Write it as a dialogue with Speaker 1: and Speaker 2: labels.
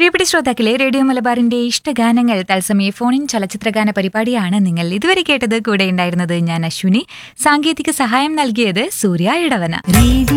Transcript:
Speaker 1: പ്രിയപ്പെട്ട ശ്രോതാക്കളെ, റേഡിയോ മലബാറിന്റെ ഇഷ്ടഗാനങ്ങൾ തത്സമയ ഫോണിൻ ചലച്ചിത്രഗാന പരിപാടിയാണ് നിങ്ങൾ ഇതുവരെ കേട്ടത്. കൂടെ ഉണ്ടായിരുന്നത് ഞാൻ അശ്വിനി. സാങ്കേതിക സഹായം നൽകിയത് സൂര്യ ഇടവന.